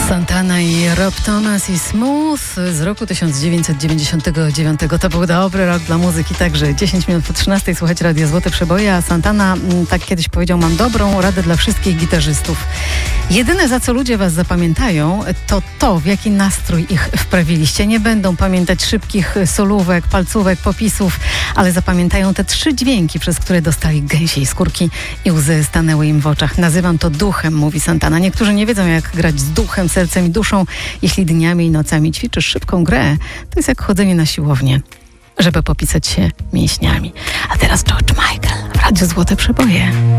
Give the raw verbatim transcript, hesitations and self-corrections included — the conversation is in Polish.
Santana i Rob Thomas i Smooth z roku tysiąc dziewięćset dziewięćdziesiątego dziewiątego. To był dobry rok dla muzyki, także dziesięć minut po trzynastej słuchać Radio Złote Przeboje, a Santana tak kiedyś powiedział: mam dobrą radę dla wszystkich gitarzystów. Jedyne, za co ludzie was zapamiętają, to to, w jaki nastrój ich wprawiliście. Nie będą pamiętać szybkich solówek, palcówek, popisów, ale zapamiętają te trzy dźwięki, przez które dostali gęsiej skórki i łzy stanęły im w oczach. Nazywam to duchem, mówi Santana. Niektórzy nie wiedzą, jak grać z duchem, sercem i duszą. Jeśli dniami i nocami ćwiczysz szybką grę, to jest jak chodzenie na siłownię, żeby popisać się mięśniami. A teraz George Michael w Radiu Złote Przeboje.